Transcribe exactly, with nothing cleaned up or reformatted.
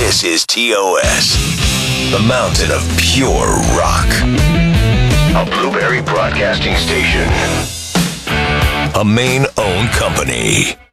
This is T O S, the mountain of pure rock. A Blueberry Broadcasting Station. A Maine-owned company.